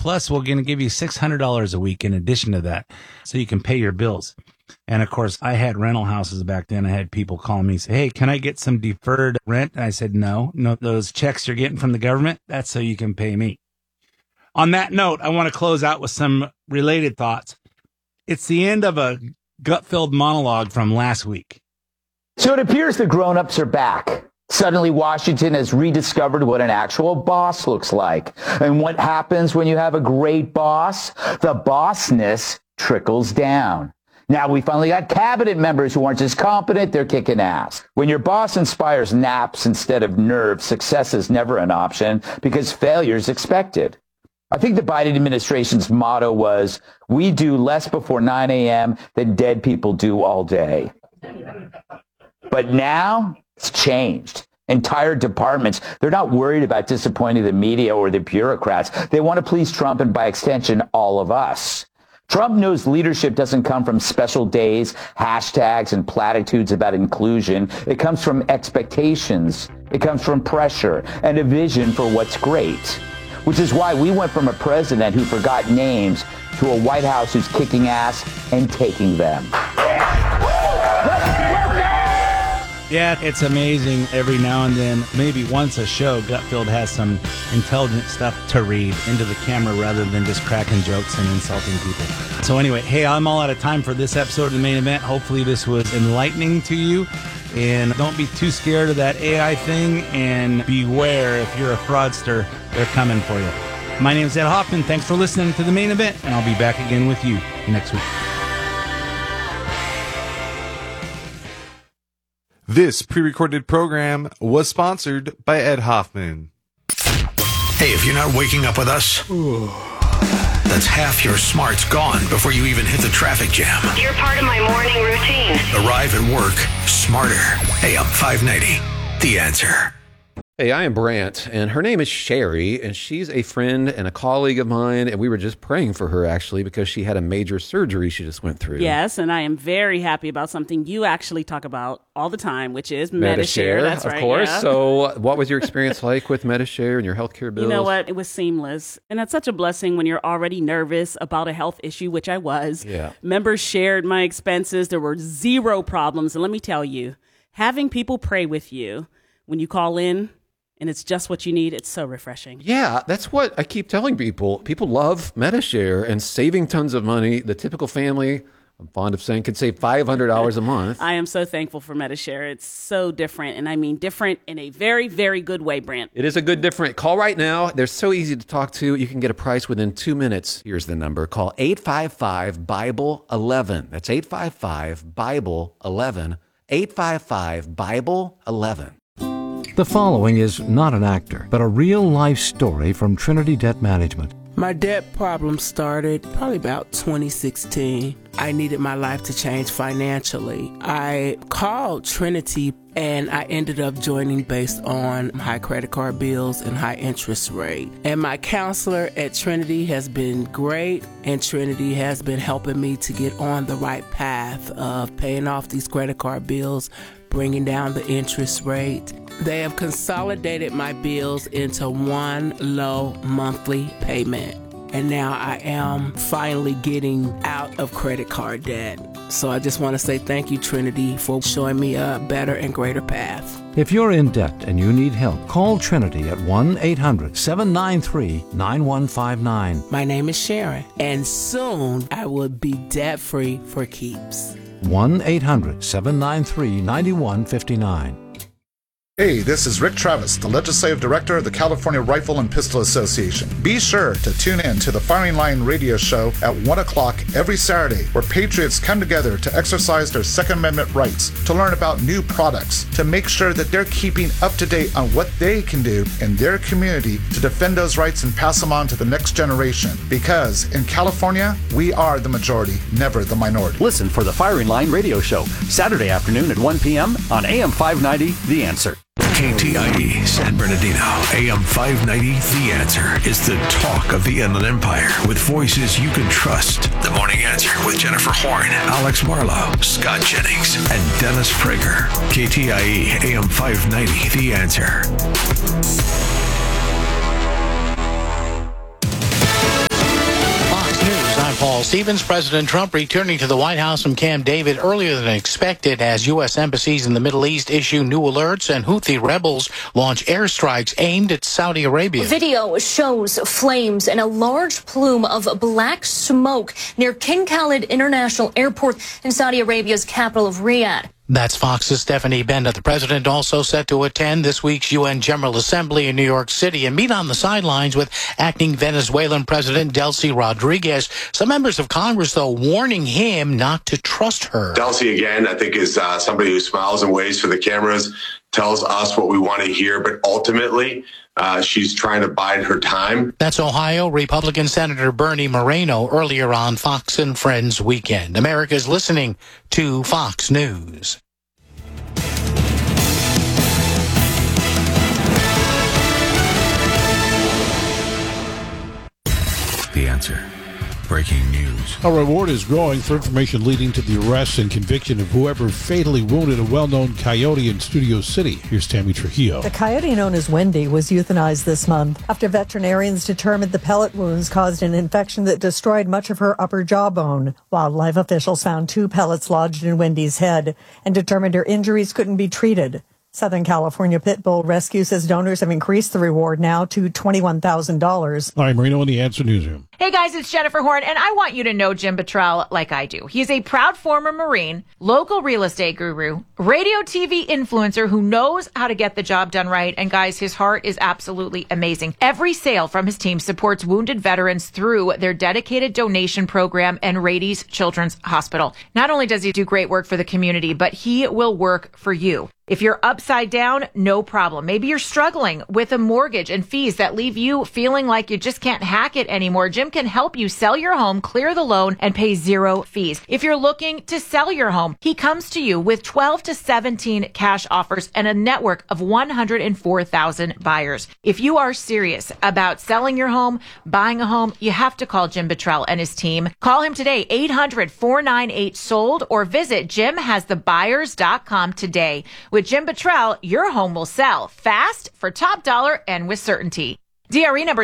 Plus, we're going to give you $600 a week in addition to that so you can pay your bills. And of course, I had rental houses back then. I had people call me and say, hey, can I get some deferred rent? And I said, no, those checks you're getting from the government, that's so you can pay me. On that note, I want to close out with some related thoughts. It's the end of a gut-filled monologue from last week. So it appears the grown-ups are back. Suddenly, Washington has rediscovered what an actual boss looks like. And what happens when you have a great boss? The bossness trickles down. Now we finally got cabinet members who aren't just competent, they're kicking ass. When your boss inspires naps instead of nerves, success is never an option because failure is expected. I think the Biden administration's motto was, we do less before 9 a.m. than dead people do all day. But now it's changed. Entire departments, they're not worried about disappointing the media or the bureaucrats. They want to please Trump and by extension, all of us. Trump knows leadership doesn't come from special days, hashtags, and platitudes about inclusion. It comes from expectations. It comes from pressure and a vision for what's great. Which is why we went from a president who forgot names to a White House who's kicking ass and taking them. Yeah, it's amazing. Every now and then, maybe once a show, Gutfeld has some intelligent stuff to read into the camera rather than just cracking jokes and insulting people. So anyway, hey, I'm all out of time for this episode of The Main Event. Hopefully this was enlightening to you. And don't be too scared of that AI thing. And beware, if you're a fraudster, they're coming for you. My name is Ed Hoffman. Thanks for listening to The Main Event. And I'll be back again with you next week. This pre-recorded program was sponsored by Ed Hoffman. Hey, if you're not waking up with us, that's half your smarts gone before you even hit the traffic jam. You're part of my morning routine. Arrive at work smarter. AM 590, The Answer. Hey, I am Brant, and her name is Sherry, and she's a friend and a colleague of mine, and we were just praying for her, actually, because she had a major surgery she just went through. Yes, and I am very happy about something you actually talk about all the time, which is Medi-Share. That's right, of course. Yeah. So what was your experience like with Medi-Share and your healthcare bills? You know what? It was seamless, and that's such a blessing when you're already nervous about a health issue, which I was. Yeah. Members shared my expenses. There were zero problems, and let me tell you, having people pray with you when you call in, and it's just what you need. It's so refreshing. Yeah, that's what I keep telling people. People love Medi-Share and saving tons of money. The typical family, I'm fond of saying, could save $500 a month. I am so thankful for Medi-Share. It's so different, and I mean different in a very, very good way, Brant. It is a good different. Call right now. They're so easy to talk to. You can get a price within 2 minutes. Here's the number. Call 855-BIBLE-11. That's 855-BIBLE-11. 855-BIBLE-11. The following is not an actor, but a real-life story from Trinity Debt Management. My debt problem started probably about 2016. I needed my life to change financially. I called Trinity and I ended up joining based on high credit card bills and high interest rate. And my counselor at Trinity has been great, and Trinity has been helping me to get on the right path of paying off these credit card bills, bringing down the interest rate. They have consolidated my bills into one low monthly payment. And now I am finally getting out of credit card debt. So I just want to say thank you, Trinity, for showing me a better and greater path. If you're in debt and you need help, call Trinity at 1-800-793-9159. My name is Sharon, and soon I will be debt-free for keeps. 1-800-793-9159. Hey, this is Rick Travis, the Legislative Director of the California Rifle and Pistol Association. Be sure to tune in to the Firing Line radio show at 1 o'clock every Saturday, where patriots come together to exercise their Second Amendment rights, to learn about new products, to make sure that they're keeping up to date on what they can do in their community to defend those rights and pass them on to the next generation. Because in California, we are the majority, never the minority. Listen for the Firing Line radio show, Saturday afternoon at 1 p.m. on AM 590, The Answer. KTIE San Bernardino, AM 590, The Answer is the talk of the Inland Empire with voices you can trust. The Morning Answer with Jennifer Horn, Alex Marlowe, Scott Jennings, and Dennis Prager. KTIE AM 590, The Answer. Paul Stevens. President Trump returning to the White House from Camp David earlier than expected as U.S. embassies in the Middle East issue new alerts and Houthi rebels launch airstrikes aimed at Saudi Arabia. Video shows flames and a large plume of black smoke near King Khalid International Airport in Saudi Arabia's capital of Riyadh. That's Fox's Stephanie Benda. The president also set to attend this week's UN General Assembly in New York City and meet on the sidelines with acting Venezuelan President Delcy Rodriguez. Some members of Congress, though, warning him not to trust her. Delcy, again, I think is somebody who smiles and waves for the cameras, tells us what we want to hear, but ultimately she's trying to bide her time. That's Ohio Republican Senator Bernie Moreno earlier on Fox and Friends Weekend. America's listening to Fox News. The Answer. Breaking news. A reward is growing for information leading to the arrest and conviction of whoever fatally wounded a well-known coyote in Studio City. Here's Tammy Trujillo. The coyote known as Wendy was euthanized this month after veterinarians determined the pellet wounds caused an infection that destroyed much of her upper jawbone. Wildlife officials found 2 pellets lodged in Wendy's head and determined her injuries couldn't be treated. Southern California Pit Bull Rescue says donors have increased the reward now to $21,000. I'm Marino in the Answer Newsroom. Hey guys, it's Jennifer Horn, and I want you to know Jim Bottrell like I do. He's a proud former Marine, local real estate guru, radio TV influencer who knows how to get the job done right. And guys, his heart is absolutely amazing. Every sale from his team supports wounded veterans through their dedicated donation program and Rady's Children's Hospital. Not only does he do great work for the community, but he will work for you. If you're upside down, no problem. Maybe you're struggling with a mortgage and fees that leave you feeling like you just can't hack it anymore. Jim can help you sell your home, clear the loan, and pay 0 fees. If you're looking to sell your home, he comes to you with 12 to 17 cash offers and a network of 104,000 buyers. If you are serious about selling your home, buying a home, you have to call Jim Bottrell and his team. Call him today, 800-498-SOLD, or visit jimhasthebuyers.com today. With Jim Bottrell, your home will sell fast, for top dollar, and with certainty. DRE number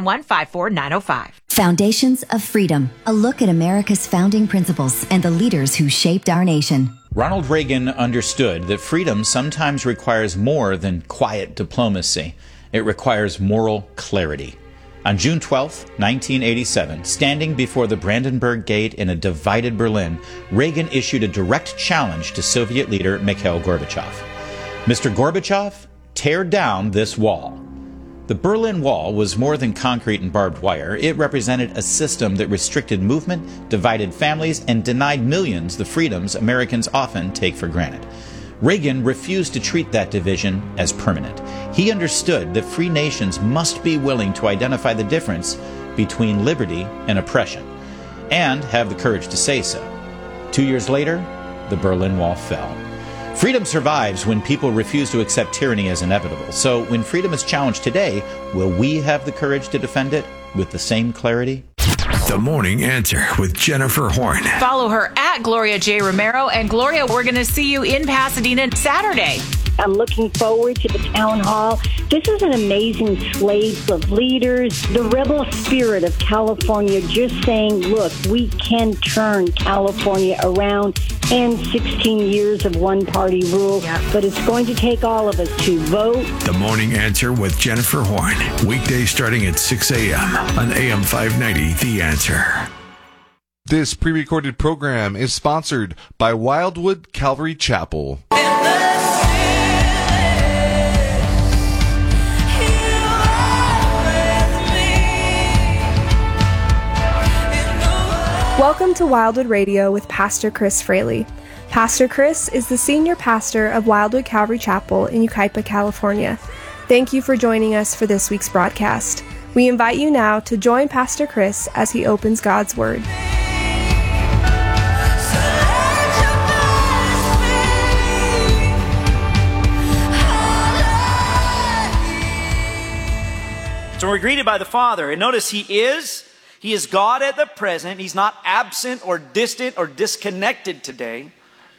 01154-905. Foundations of Freedom, a look at America's founding principles and the leaders who shaped our nation. Ronald Reagan understood that freedom sometimes requires more than quiet diplomacy. It requires moral clarity. On June 12, 1987, standing before the Brandenburg Gate in a divided Berlin, Reagan issued a direct challenge to Soviet leader Mikhail Gorbachev. Mr. Gorbachev, tear down this wall. The Berlin Wall was more than concrete and barbed wire. It represented a system that restricted movement, divided families, and denied millions the freedoms Americans often take for granted. Reagan refused to treat that division as permanent. He understood that free nations must be willing to identify the difference between liberty and oppression, and have the courage to say so. 2 years later, the Berlin Wall fell. Freedom survives when people refuse to accept tyranny as inevitable. So when freedom is challenged today, will we have the courage to defend it with the same clarity? The Morning Answer with Jennifer Horn. Follow her at Gloria J. Romero. And Gloria, we're going to see you in Pasadena Saturday. I'm looking forward to the town hall. This is an amazing slate of leaders. The rebel spirit of California just saying, look, we can turn California around and 16 years of one-party rule. But it's going to take all of us to vote. The Morning Answer with Jennifer Horn. Weekdays starting at 6 a.m. on AM 590, The Answer. This pre-recorded program is sponsored by Wildwood Calvary Chapel. Welcome to Wildwood Radio with Pastor Chris Fraley. Pastor Chris is the senior pastor of Wildwood Calvary Chapel in Yucaipa, California. Thank you for joining us for this week's broadcast. We invite you now to join Pastor Chris as he opens God's Word. So we're greeted by the Father, and notice He is God at the present. He's not absent or distant or disconnected today.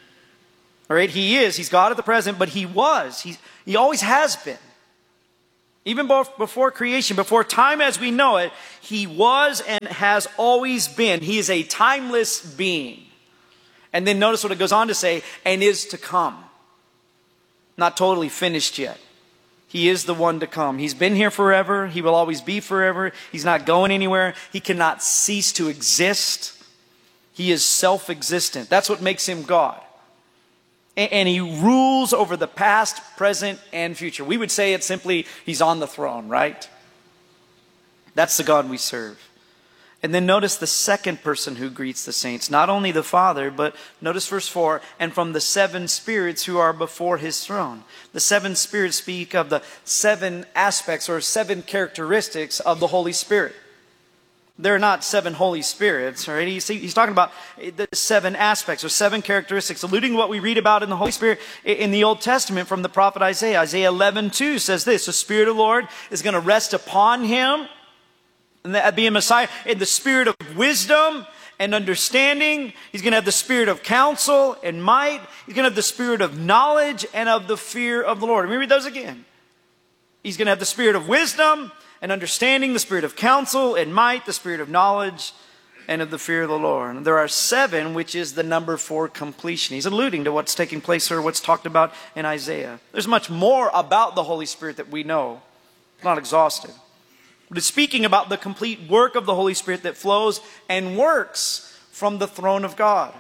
All right, He's God at the present, but He always has been. Even before creation, before time as we know it, he was and has always been. He is a timeless being. And then notice what it goes on to say, and is to come. Not totally finished yet. He is the one to come. He's been here forever. He will always be forever. He's not going anywhere. He cannot cease to exist. He is self-existent. That's what makes him God. And he rules over the past, present, and future. We would say it simply, he's on the throne, right? That's the God we serve. And then notice the second person who greets the saints. Not only the Father, but notice verse 4, and from the 7 spirits who are before his throne. The 7 spirits speak of the 7 aspects or 7 characteristics of the Holy Spirit. They're not 7 Holy Spirits, right? He's talking about the 7 aspects or 7 characteristics, alluding to what we read about in the Holy Spirit in the Old Testament from the prophet Isaiah. Isaiah 11:2 says this, the Spirit of the Lord is going to rest upon him, and that being Messiah, in the spirit of wisdom and understanding. He's going to have the spirit of counsel and might. He's going to have the spirit of knowledge and of the fear of the Lord. Let me read those again. He's going to have the spirit of wisdom and understanding, the spirit of counsel and might, the spirit of knowledge, and of the fear of the Lord. And there are 7, which is the number for completion. He's alluding to what's taking place here, what's talked about in Isaiah. There's much more about the Holy Spirit that we know. It's not exhaustive. But it's speaking about the complete work of the Holy Spirit that flows and works from the throne of God.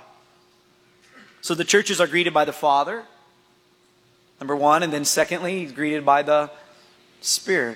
So the churches are greeted by the Father, number 1, and then secondly, he's greeted by the Spirit.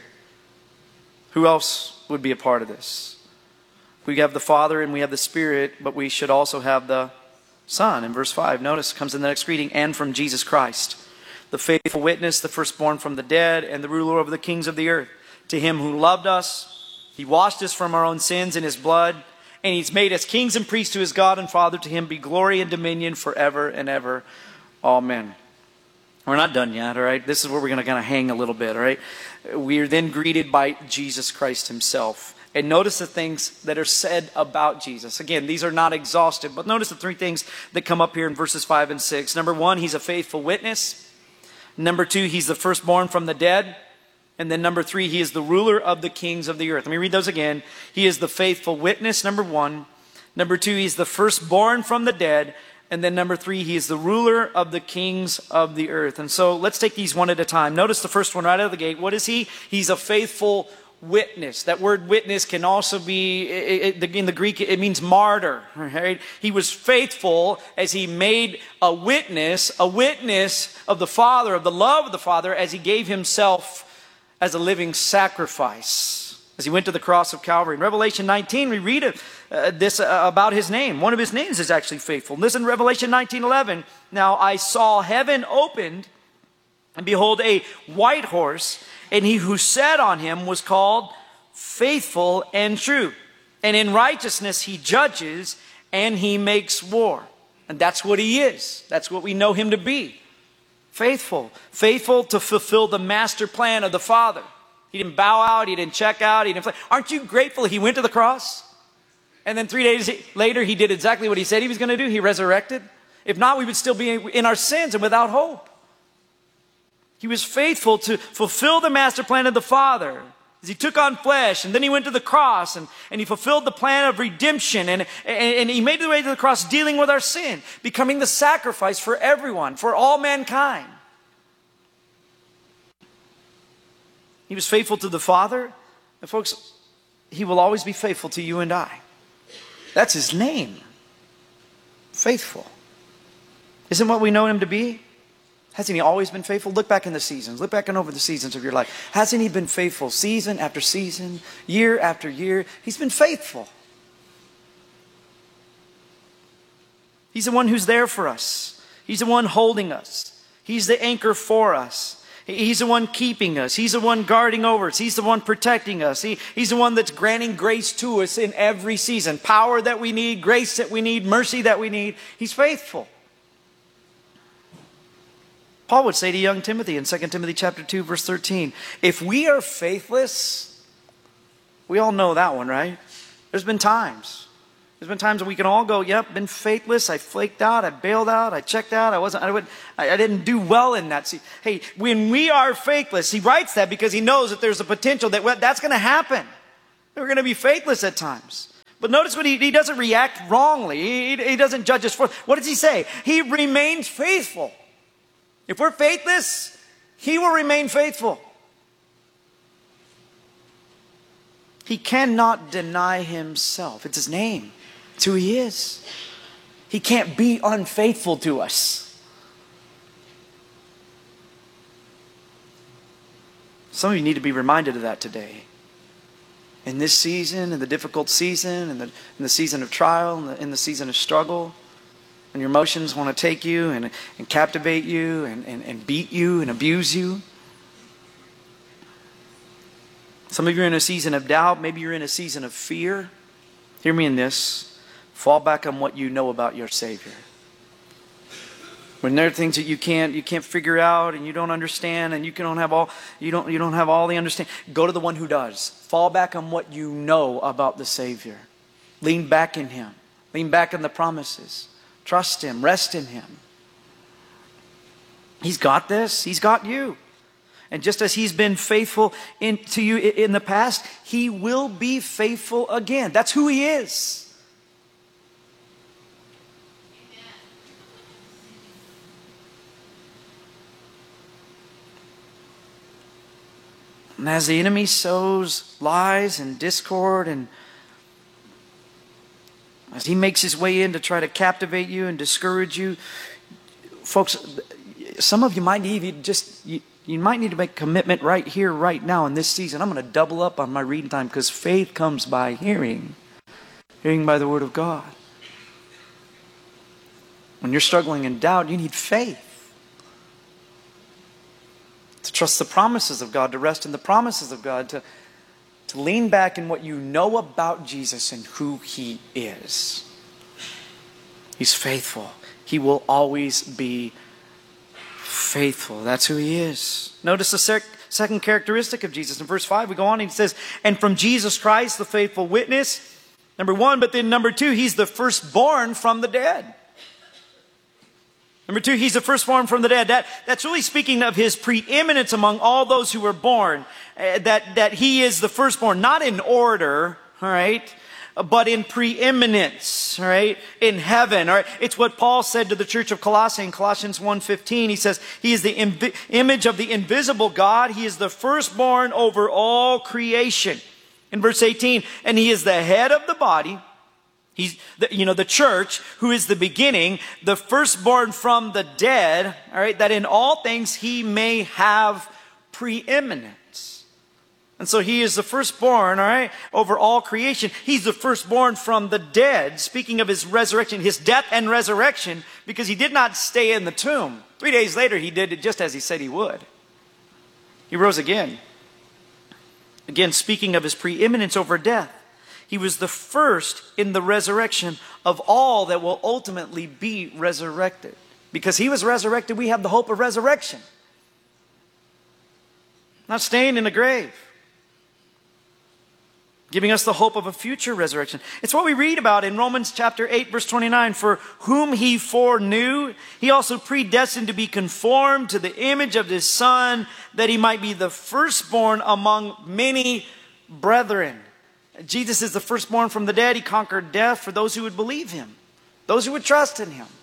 Who else would be a part of this? We have the Father and we have the Spirit, but we should also have the Son. In verse 5, notice, comes in the next greeting, and from Jesus Christ, the faithful witness, the firstborn from the dead, and the ruler over the kings of the earth. To him who loved us, he washed us from our own sins in his blood, and he's made us kings and priests to his God and Father. To him be glory and dominion forever and ever. Amen. We're not done yet, all right? This is where we're going to kind of hang a little bit, all right? We are then greeted by Jesus Christ himself. And notice the things that are said about Jesus. Again, these are not exhaustive, but notice the 3 things that come up here in verses 5 and 6. Number 1, he's a faithful witness. Number 2, he's the firstborn from the dead. And then number 3, he is the ruler of the kings of the earth. Let me read those again. He is the faithful witness, number 1. Number 2, he's the firstborn from the dead. And then number 3, he is the ruler of the kings of the earth. And so let's take these one at a time. Notice the first one right out of the gate. What is he? He's a faithful witness. That word witness can also be, in the Greek, it means martyr. Right? He was faithful as he made a witness of the Father, of the love of the Father, as he gave himself as a living sacrifice, as he went to the cross of Calvary. In Revelation 19, we read this about his name. One of his names is actually faithful. Listen to Revelation 19:11. Now I saw heaven opened, and behold, a white horse, and he who sat on him was called Faithful and True. And in righteousness he judges, and he makes war. And that's what he is. That's what we know him to be. Faithful. Faithful to fulfill the master plan of the Father. He didn't bow out. He didn't check out. He didn't play. Aren't you grateful he went to the cross? And then 3 days later, he did exactly what he said he was going to do. He resurrected. If not, we would still be in our sins and without hope. He was faithful to fulfill the master plan of the Father. As he took on flesh, and then he went to the cross, and he fulfilled the plan of redemption, and he made the way to the cross dealing with our sin, becoming the sacrifice for everyone, for all mankind. He was faithful to the Father, and folks, he will always be faithful to you and I. That's his name. Faithful. Isn't what we know him to be? Hasn't he always been faithful? Look back in the seasons. Look back over the seasons of your life. Hasn't he been faithful season after season, year after year? He's been faithful. He's the one who's there for us. He's the one holding us. He's the anchor for us. He's the one keeping us. He's the one guarding over us. He's the one protecting us. He's the one that's granting grace to us in every season. Power that we need, grace that we need, mercy that we need. He's faithful. Paul would say to young Timothy in 2 Timothy chapter 2, verse 13, if we are faithless, we all know that one, right? There's been times There's been times when we can all go, yep, been faithless, I flaked out, I bailed out, I checked out, I didn't do well in that. See, hey, when we are faithless, he writes that because he knows that there's a potential that that's going to happen. We're going to be faithless at times. But notice what he doesn't react wrongly. He doesn't judge us for. What does he say? He remains faithful. If we're faithless, he will remain faithful. He cannot deny himself. It's his name. It's who he is. He can't be unfaithful to us. Some of you need to be reminded of that today. In this season, in the difficult season, in the season of trial, in the season of struggle, when your emotions want to take you and captivate you and beat you and abuse you. Some of you are in a season of doubt. Maybe you're in a season of fear. Hear me in this. Fall back on what you know about your Savior. When there are things that you can't figure out and you don't understand and you don't have all the understanding, go to the one who does. Fall back on what you know about the Savior. Lean back in him. Lean back in the promises. Trust him. Rest in him. He's got this. He's got you. And just as he's been faithful to you in the past, he will be faithful again. That's who he is. And as the enemy sows lies and discord, and as he makes his way in to try to captivate you and discourage you, folks, some of you might need you might need to make a commitment right here, right now in this season. I'm going to double up on my reading time because faith comes by hearing by the word of God. When you're struggling in doubt, you need faith. To trust the promises of God, to rest in the promises of God, to lean back in what you know about Jesus and who he is. He's faithful. He will always be faithful. That's who he is. Notice the second characteristic of Jesus. In verse 5, we go on and he says, and from Jesus Christ, the faithful witness, number 1, but then number 2, he's the firstborn from the dead. Number 2, he's the firstborn from the dead. That's really speaking of his preeminence among all those who were born. That he is the firstborn, not in order, all right, but in preeminence, all right, in heaven. All right, it's what Paul said to the church of Colossae in Colossians 1:15. He says, he is the image of the invisible God. He is the firstborn over all creation. In verse 18, and he is the head of the body. He's, the church, who is the beginning, the firstborn from the dead, all right, that in all things he may have preeminence. And so he is the firstborn, all right, over all creation. He's the firstborn from the dead, speaking of his resurrection, his death and resurrection, because he did not stay in the tomb. 3 days later, he did it just as he said he would. He rose again. Again, speaking of his preeminence over death. He was the first in the resurrection of all that will ultimately be resurrected. Because he was resurrected, we have the hope of resurrection. Not staying in the grave. Giving us the hope of a future resurrection. It's what we read about in Romans chapter 8, verse 29. For whom he foreknew, he also predestined to be conformed to the image of his Son, that he might be the firstborn among many brethren. Jesus is the firstborn from the dead. He conquered death for those who would believe him, those who would trust in him.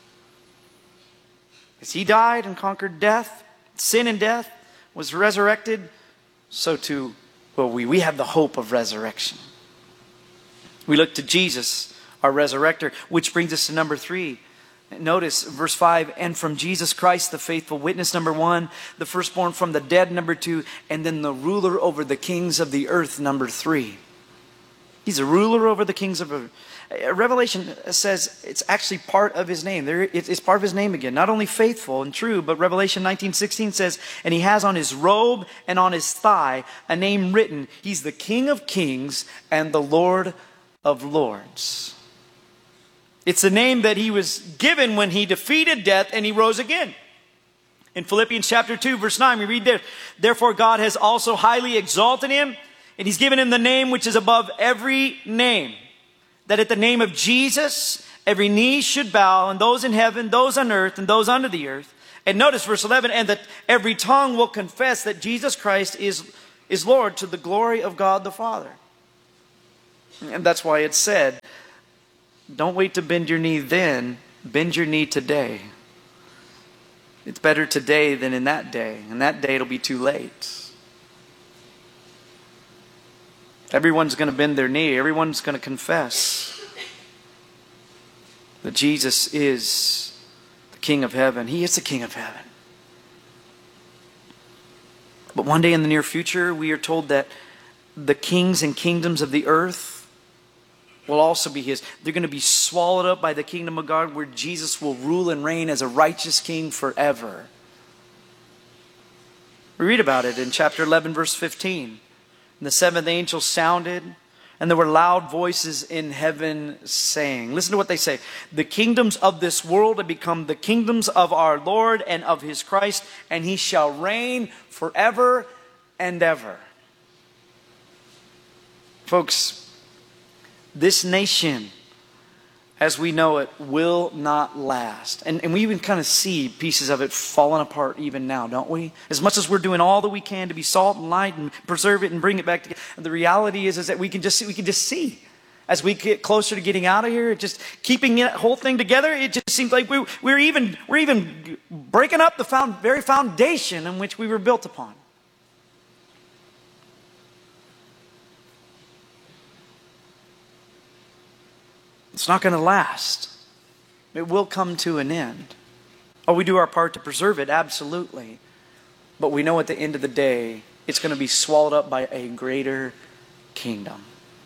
As he died and conquered death, sin and death, was resurrected, so too will we. We have the hope of resurrection. We look to Jesus, our resurrector, which brings us to number 3. Notice verse 5, and from Jesus Christ, the faithful witness, number 1, the firstborn from the dead, number 2, and then the ruler over the kings of the earth, number 3. He's a ruler over the kings of the earth. Revelation says it's actually part of his name. It's part of his name again. Not only faithful and true, but Revelation 19:16 says, and he has on his robe and on his thigh a name written. He's the King of kings and the Lord of lords. It's a name that he was given when he defeated death and he rose again. In Philippians chapter 2, verse 9, we read there, therefore God has also highly exalted him, and he's given him the name which is above every name, that at the name of Jesus, every knee should bow, and those in heaven, those on earth, and those under the earth. And notice verse 11, and that every tongue will confess that Jesus Christ is Lord, to the glory of God the Father. And that's why it's said, don't wait to bend your knee then, bend your knee today. It's better today than in that day. And that day it'll be too late. Everyone's going to bend their knee. Everyone's going to confess that Jesus is the King of heaven. He is the King of heaven. But one day in the near future, we are told that the kings and kingdoms of the earth will also be His. They're going to be swallowed up by the kingdom of God, where Jesus will rule and reign as a righteous king forever. We read about it in chapter 11, verse 15. And the seventh angel sounded, and there were loud voices in heaven saying, listen to what they say, the kingdoms of this world have become the kingdoms of our Lord and of His Christ, and He shall reign forever and ever. Folks, this nation, as we know it, will not last. And we even kind of see pieces of it falling apart even now, don't we? As much as we're doing all that we can to be salt and light and preserve it and bring it back together, the reality is that we can just see. As we get closer to getting out of here, just keeping that whole thing together, it just seems like we're even breaking up the very foundation in which we were built upon. It's not going to last. It will come to an end. Oh, we do our part to preserve it, absolutely. But we know at the end of the day, it's going to be swallowed up by a greater kingdom.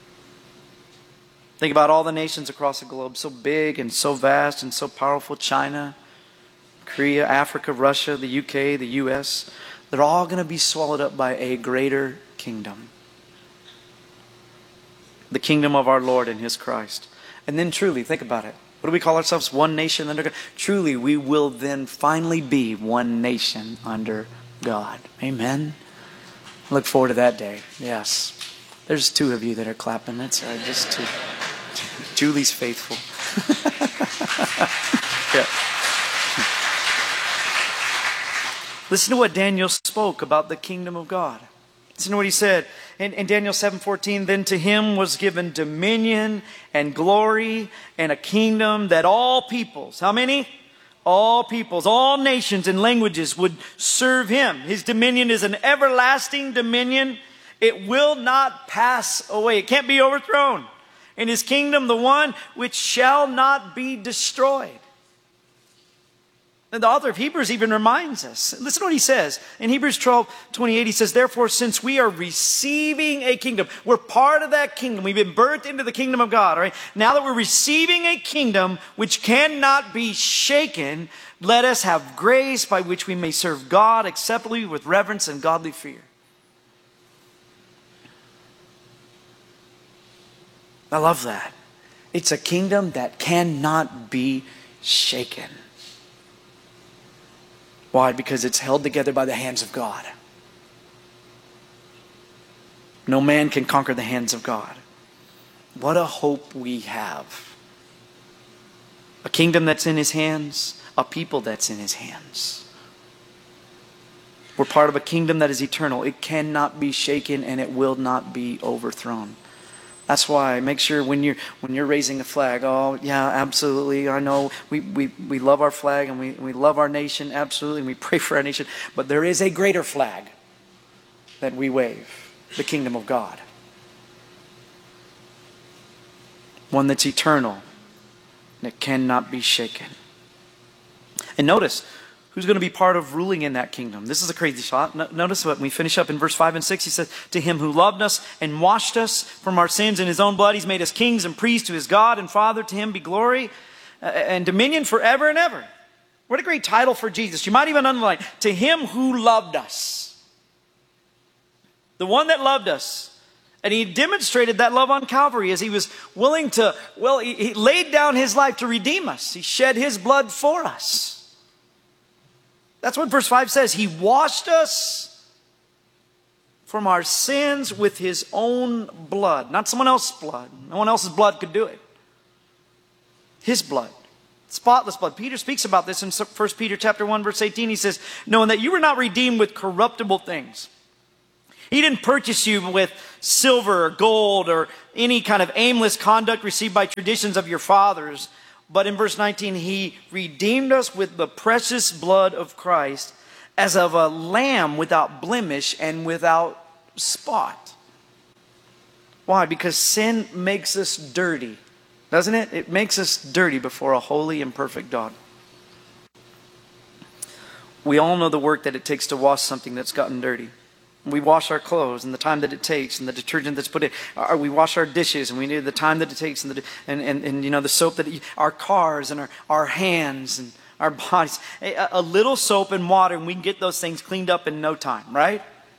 Think about all the nations across the globe, so big and so vast and so powerful. China, Korea, Africa, Russia, the UK, the US. They're all going to be swallowed up by a greater kingdom. The kingdom of our Lord and His Christ. And then truly, think about it. What do we call ourselves? One nation under God. Truly, we will then finally be one nation under God. Amen. Look forward to that day. Yes. There's two of you that are clapping. That's right. Just two. Julie's faithful. Yeah. Listen to what Daniel spoke about the kingdom of God. Listen to what he said. In Daniel 7:14, then to Him was given dominion and glory and a kingdom that all peoples, how many? All peoples, all nations and languages would serve Him. His dominion is an everlasting dominion. It will not pass away. It can't be overthrown. In His kingdom, the one which shall not be destroyed. And the author of Hebrews even reminds us. Listen to what he says. In Hebrews 12:28, he says, therefore, since we are receiving a kingdom, we're part of that kingdom. We've been birthed into the kingdom of God. All right? Now that we're receiving a kingdom which cannot be shaken, let us have grace by which we may serve God acceptably with reverence and godly fear. I love that. It's a kingdom that cannot be shaken. Why? Because it's held together by the hands of God. No man can conquer the hands of God. What a hope we have. A kingdom that's in His hands, a people that's in His hands. We're part of a kingdom that is eternal. It cannot be shaken and it will not be overthrown. That's why make sure when you're raising a flag, oh yeah, absolutely, I know we love our flag and we love our nation, absolutely, and we pray for our nation, but there is a greater flag that we wave, the kingdom of God. One that's eternal and it cannot be shaken. And notice, who's going to be part of ruling in that kingdom? This is a crazy thought. Notice when we finish up in verse 5 and 6, he says, to Him who loved us and washed us from our sins in His own blood, He's made us kings and priests to His God and Father. To Him be glory and dominion forever and ever. What a great title for Jesus. You might even underline, to Him who loved us. The one that loved us. And He demonstrated that love on Calvary as He was willing to, He laid down His life to redeem us. He shed His blood for us. That's what verse 5 says. He washed us from our sins with his own blood. Not someone else's blood. No one else's blood could do it. His blood. Spotless blood. Peter speaks about this in 1 Peter chapter 1, verse 18. He says, knowing that you were not redeemed with corruptible things. He didn't purchase you with silver or gold or any kind of aimless conduct received by traditions of your fathers. But in verse 19, He redeemed us with the precious blood of Christ as of a lamb without blemish and without spot. Why? Because sin makes us dirty. Doesn't it? It makes us dirty before a holy and perfect God. We all know the work that it takes to wash something that's gotten dirty. We wash our clothes and the time that it takes and the detergent that's put in. We wash our dishes and we need the time that it takes and you know, the soap that our cars and our hands and our bodies. A little soap and water and we can get those things cleaned up in no time, right?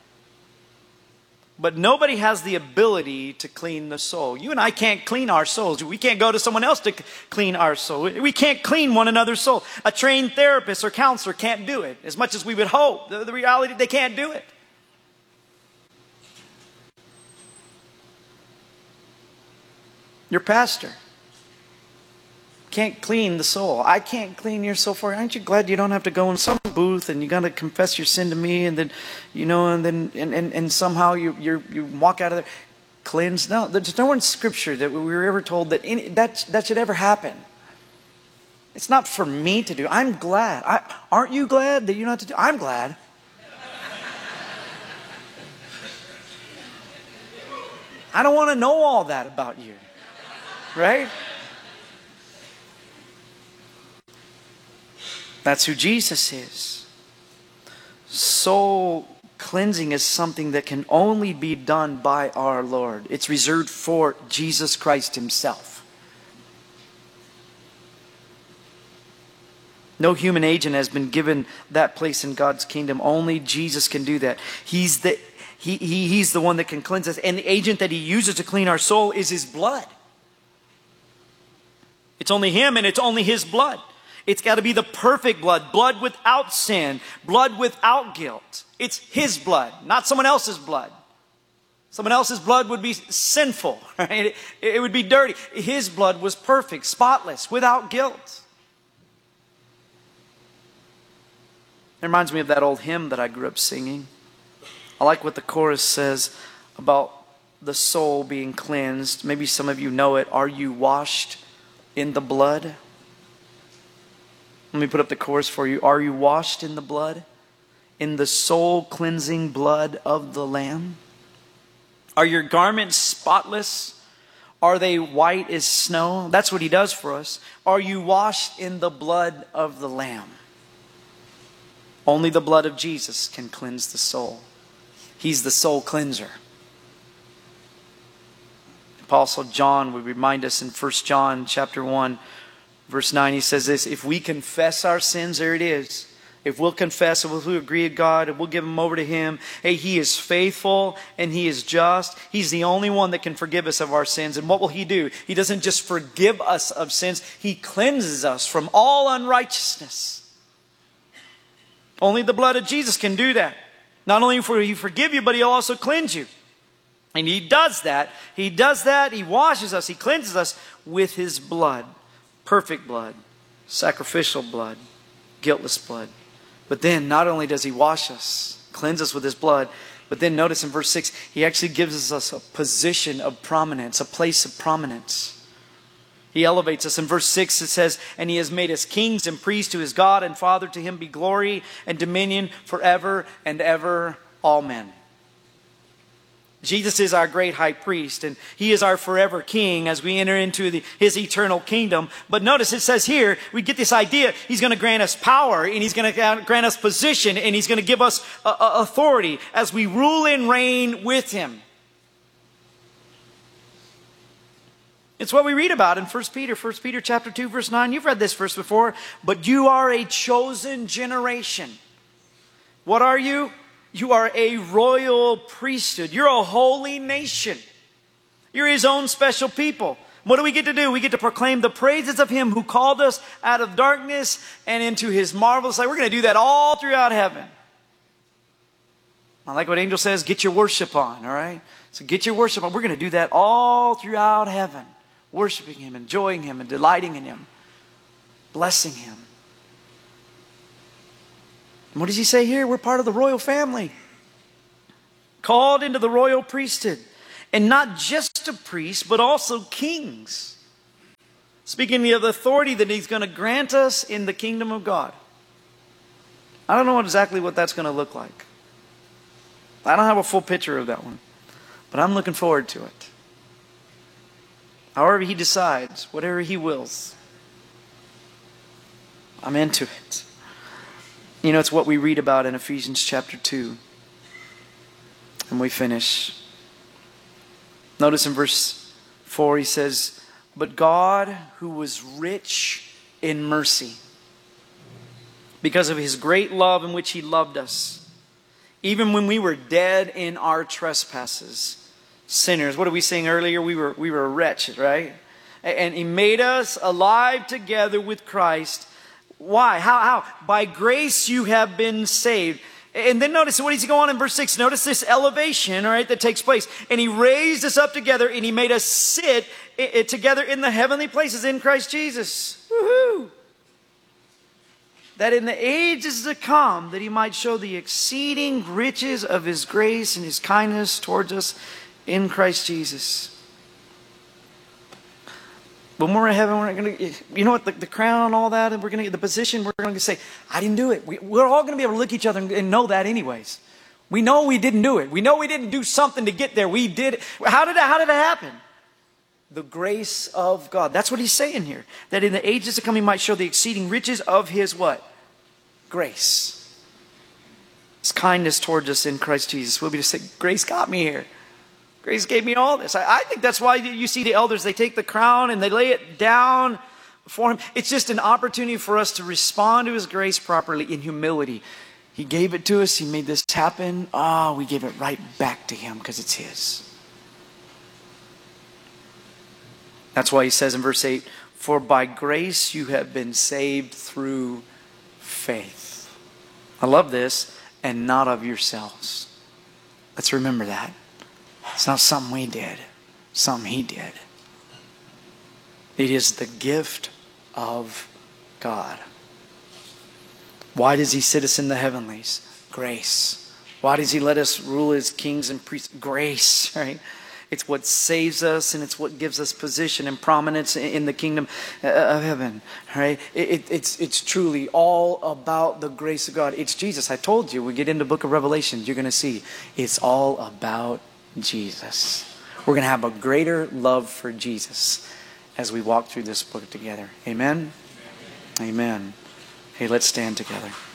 But nobody has the ability to clean the soul. You and I can't clean our souls. We can't go to someone else to clean our soul. We can't clean one another's soul. A trained therapist or counselor can't do it, as much as we would hope. The reality, they can't do it. Your pastor can't clean the soul. I can't clean your soul for you. Aren't you glad you don't have to go in some booth and you got to confess your sin to me and then, you know, and somehow you walk out of there cleansed? No, there's nowhere in Scripture that we were ever told that that should ever happen. It's not for me to do. I'm glad. Aren't you glad that you don't have to do? I'm glad. I don't want to know all that about you. Right? That's who Jesus is. Soul cleansing is something that can only be done by our Lord. It's reserved for Jesus Christ Himself. No human agent has been given that place in God's kingdom. Only Jesus can do that. He's the one that can cleanse us. And the agent that He uses to clean our soul is His blood. It's only Him and it's only His blood. It's got to be the perfect blood. Blood without sin. Blood without guilt. It's His blood, not someone else's blood. Someone else's blood would be sinful, right? It would be dirty. His blood was perfect, spotless, without guilt. It reminds me of that old hymn that I grew up singing. I like what the chorus says about the soul being cleansed. Maybe some of you know it. Are you washed in the blood? Let me put up the chorus for you. Are you washed in the blood? In the soul cleansing blood of the Lamb? Are your garments spotless? Are they white as snow? That's what He does for us. Are you washed in the blood of the Lamb? Only the blood of Jesus can cleanse the soul. He's the soul cleanser. Apostle John would remind us in 1 John chapter 1, verse 9, he says this, if we confess our sins, there it is. If we'll confess, if we'll agree with God, and we'll give them over to Him, hey, He is faithful and He is just. He's the only one that can forgive us of our sins. And what will He do? He doesn't just forgive us of sins. He cleanses us from all unrighteousness. Only the blood of Jesus can do that. Not only will He forgive you, but He'll also cleanse you. And He does that. He does that. He washes us. He cleanses us with His blood. Perfect blood. Sacrificial blood. Guiltless blood. But then not only does He wash us, cleanse us with His blood, but then notice in verse 6, He actually gives us a position of prominence, a place of prominence. He elevates us. In verse 6 it says, and He has made us kings and priests to His God and Father. To Him be glory and dominion forever and ever. Amen. Jesus is our great high priest, and He is our forever king as we enter into His eternal kingdom. But notice it says here, we get this idea, He's going to grant us power, and He's going to grant us position, and He's going to give us authority as we rule and reign with Him. It's what we read about in 1 Peter chapter 2, verse 9. You've read this verse before. But you are a chosen generation. What are you? You are a royal priesthood. You're a holy nation. You're His own special people. What do we get to do? We get to proclaim the praises of Him who called us out of darkness and into His marvelous light. We're going to do that all throughout heaven. I like what Angel says, get your worship on, all right? So get your worship on. We're going to do that all throughout heaven. Worshiping Him, enjoying Him, and delighting in Him. blessing him. And what does he say here? We're part of the royal family. Called into the royal priesthood. And not just a priest, but also kings. Speaking of the authority that he's going to grant us in the kingdom of God. I don't know exactly what that's going to look like. I don't have a full picture of that one. But I'm looking forward to it. However he decides, whatever he wills, I'm into it. You know, it's what we read about in Ephesians chapter 2. And we finish. Notice in verse 4 he says, "But God, who was rich in mercy, because of his great love in which he loved us, even when we were dead in our trespasses, sinners." What did we sing earlier? We were wretched, right? And he made us alive together with Christ. Why? How? By grace you have been saved. And then notice, what does he go on in verse 6? Notice this elevation, all right, that takes place. And he raised us up together and he made us sit together in the heavenly places in Christ Jesus. Woohoo! That in the ages to come, that he might show the exceeding riches of his grace and his kindness towards us in Christ Jesus. When we're in heaven, we're going to, you know what, the crown and all that, and we're going to get the position, we're going to say, I didn't do it. We're all going to be able to look at each other and know that anyways. We know we didn't do it. We know we didn't do something to get there. We did it. How did it happen? The grace of God. That's what he's saying here. That in the ages to come, he might show the exceeding riches of his what? Grace. His kindness towards us in Christ Jesus. We'll be to say, grace got me here. Grace gave me all this. I think that's why you see the elders, they take the crown and they lay it down for him. It's just an opportunity for us to respond to his grace properly in humility. He gave it to us. He made this happen. We gave it right back to him because it's his. That's why he says in verse 8, "For by grace you have been saved through faith." I love this. "And not of yourselves." Let's remember that. It's not something we did, something he did. It is the gift of God. Why does he sit us in the heavenlies? Grace. Why does he let us rule as kings and priests? Grace, right? It's what saves us and it's what gives us position and prominence in the kingdom of heaven, right? It's truly all about the grace of God. It's Jesus. I told you, we get into the book of Revelation, you're going to see it's all about Jesus. We're going to have a greater love for Jesus as we walk through this book together. Amen? Amen. Hey, let's stand together.